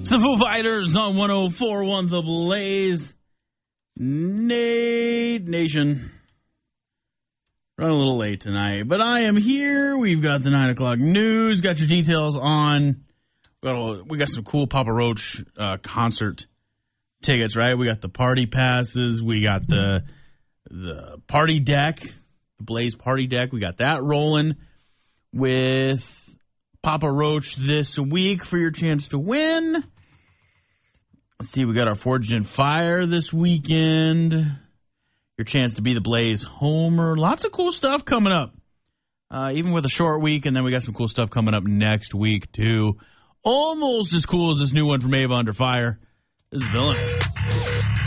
It's the Foo Fighters on 104.1 The Blaze. Nation. Run a little late tonight, but I am here. We've got the 9 o'clock news. Got your details on. We got some cool Papa Roach concert tickets, right? We got the party passes. We got the party deck, the Blaze party deck. We got that rolling with Papa Roach this week for your chance to win. Let's see, we got our Forged in Fire this weekend. Your chance to be the Blaze homer. Lots of cool stuff coming up. Even with a short week, and then we got some cool stuff coming up next week, too. Almost as cool as this new one from Ava Under Fire. This is Villainous.